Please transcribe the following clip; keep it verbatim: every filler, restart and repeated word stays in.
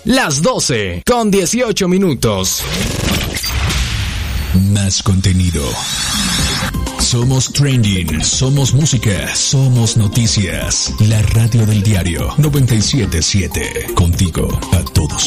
Las doce con dieciocho minutos. Más contenido. Somos trending, somos música, somos noticias. La radio del diario noventa y siete punto siete. Contigo a todos